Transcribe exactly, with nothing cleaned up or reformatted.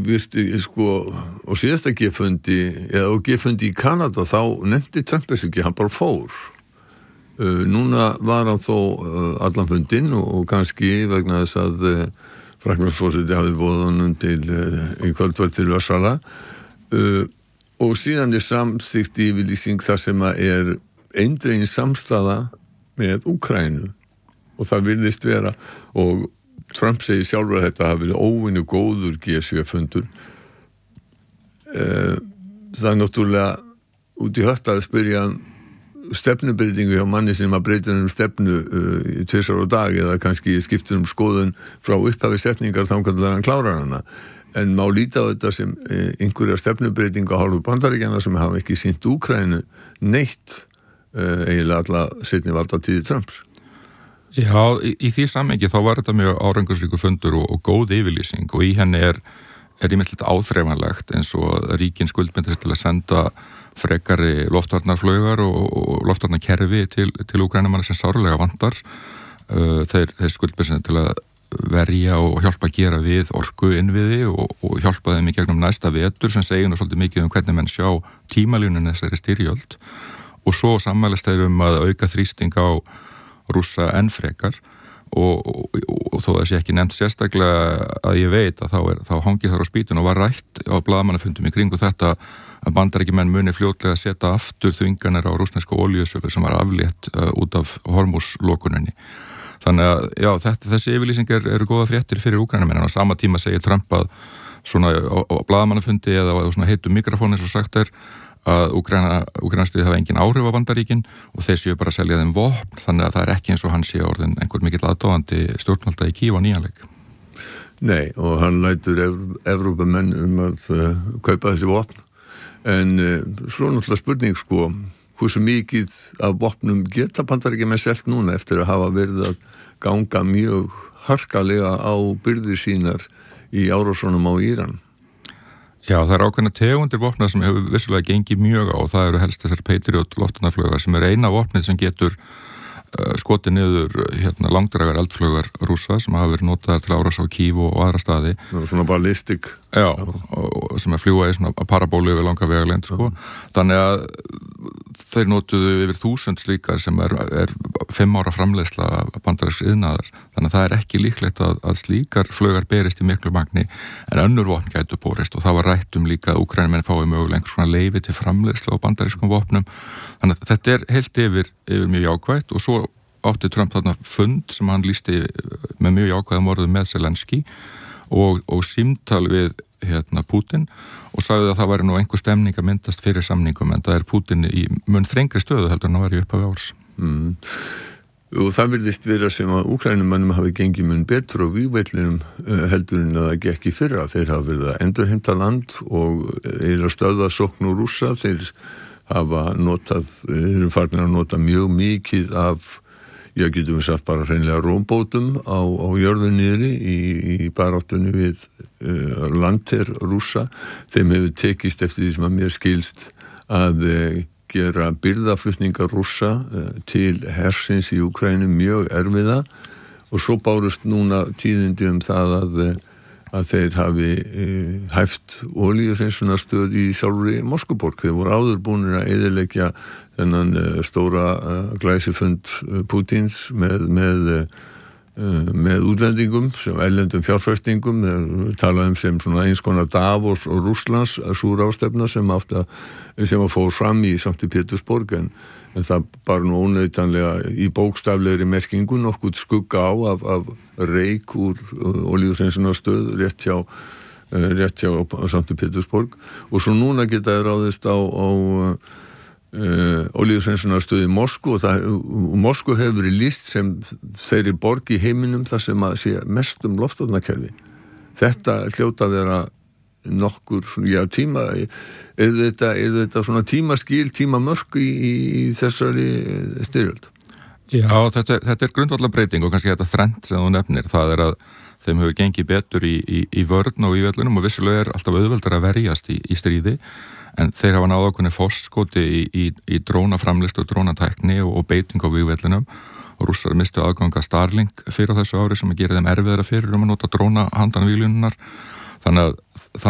virti, sko, og síðasta G-fundi, eða og G-fundi í Kanada, þá nefndi Trump þess ekki, hann bara fór. Uh, núna var hann þó uh, allan fundinn og, og kannski vegna þess að uh, Frakklandsforseti hafði boðað honum til uh, í kvöldverð til Varsala uh, og síðan er samþykkt yfirlýsing þar sem að er eindregin samstaða með Úkraínu og það virðist vera og Trump segir sjálfur að þetta hafi verið óvinnu góður G sjö-fundur. Uh, það er náttúrulega út í hött að spyrja stefnubreytingu hjá manni sem að breyta um stefnu uh, í tvisvar á dag eða kannski skiptur um skoðun frá upphafi setningar þangað til hann klárar hana. En má líta á þetta sem uh, einhverja stefnubreytingu á hálfu Bandaríkjanna sem hafa ekki sýnt Úkraínu neitt uh, eiginlega alla seinni valdatíði Trumps. Já, í, í því samhengi þá var þetta mjög árangursríkur fundur og, og góð yfirlýsing og í henni er, er ímyndilegt áþreifanlegt eins og ríkin skuldbindur til að senda frekari loftvarnarflaugar og, og loftvarnarkerfi til, til Úkraínumanna sem sárlega vantar. Þeir, þeir skuldbindur til að verja og hjálpa að gera við orku innviði og, og hjálpa þeim í gegnum næsta vetur sem segir nú svolítið mikið um hvernig menn sjá tímalínun þessari styrjöld og svo sammælast þeir um að auka þrýsting á Rússa enn frekar og, og, og þó þessi ekki nefnt sérstaklega að ég veit að þá, er, þá hangið þar á spýtun og var rætt á blaðamannafundum í kringu þetta að Bandaríkjamenn muni fljótlega setja aftur þvinganir á rússnesku olíusölu sem var aflétt uh, út af Hormúslokuninni. Þannig að já, þetta, þessi yfirlýsing er, eru góða fréttir fyrir Úkraínumenn en á sama tíma segir Trump að svona á, á blaðamannafundi eða á svona heitum mikrofóni svo sagt er að Úkraínastuðið hafa engin áhrif á Bandaríkin og þeir séu bara að selja þeim vopn þannig að það er ekki eins og hann sé orðin einhver mikill aðdáandi stjórnvalda í Kív á nýjanleik. Nei, og hann lætur Evrópumenn um að uh, kaupa þessi vopn en uh, svo náttúrulega spurning sko, hversu mikið af vopnum geta Bandaríkjamenn selt núna eftir að hafa verið að ganga mjög harkalega á byrðir sínar í árásunum á Íran. Já, það er ákveðna tegundir vopna sem hefur vissulega gengið mjög á og það eru helst þessar Patriot loftunarflaugar sem er eina vopnið sem getur uh, skotið niður hérna, langdrægar eldflaugar Rússa sem hafa verið notaðar til árás á Kív og, og aðra staði. Svona ballistik. Já, og, og sem er fljúa í svona parabólu yfir langa vegalengd, sko. Þannig að þeir notuðu yfir þúsund slíkar sem er, er fimm ára framleiðsla bandarísks iðnaðar. Þannig að það er ekki líklegt að, að slíkar flaugar berist í miklu magni en önnur vopn gætu borist og það var rætt um líka að Úkraínumenn fái mögulega einhvers svona leyfi til framleiðslu á bandarískum vopnum. Þannig að þetta er heilt yfir, yfir mjög jákvætt og svo átti Trump þarna fund sem hann lýsti með mjög jákvæðum orðum með Zelenski og, og símtal við hérna Putin og sagði að það væri nú einhver stemning að myndast fyrir samningum en það er Putin í mun þrengri stöðu heldur en að væri upp af árs. Mm. Og það virðist vera sem að Úkrænumannum hafi gengið mun betur á vígvellinum heldur en að það gekk í fyrra. Þeir hafa verið að endurheimta land og er að stöðva sókn úr Rússa. Þeir hafa notað, þeir eru farnir að nota mjög mikið af Já, getum við sagt bara hreinlega rómbótum á, á jörðu niðri í, í baráttunni við uh, landher Rússa. Þeim hefur tekist eftir því sem að mér skilst að uh, gera birgðaflutninga Rússa uh, til hersins í Úkraínu mjög erfiða og svo bárust núna tíðindi um það að, að þeir hafi uh, hæft olíuhreinsunarstöð í sjálfri Moskvuborg. Þeir voru áður búnir að eyðileggja þennan uh, stóra uh, glæsifund uh, Pútins með, með, uh, með útlendingum, sem erlendum fjárfestingum, þeir talaðum sem svona eins konar Davos og Rússlands súrástefna sem, átt að, sem að fór fram í Sankt Pétursborg en, en það bara nú óneitanlega í bókstaflegri merkingu nokkuð skugga á af, af reik úr uh, olíuhreinsunarstöð rétt hjá, uh, rétt hjá Sankt Pétursborg og svo núna geta þeir ráðist á, á Uh, olíuhreinsunarstöð í Moskvu og, það, og Moskvu hefur verið lýst sem þeirri borg í heiminum þar sem að sé mest um loftvarnarkerfi. Þetta hljóta að vera nokkur, já tíma, er þetta, er þetta svona tímaskil, tímamörk í, í, í þessari styrjöld? Já, þetta er, þetta er grundvallarbreyting og kannski þetta þrennt sem þú nefnir, það er að þeim hefur gengið betur í, í, í vörn og í völlunum og vissulega er alltaf auðveldar að verjast í, í stríði en þeir hafa náð ákveðni forskoti í, í, í drónaframleiðslu og drónatækni og, og beiting á vígvellunum og Rússar mistu aðgang að Starlink fyrir þessu ári sem að gera þeim erfiðara fyrir um að nota dróna handan víglunnar þannig að það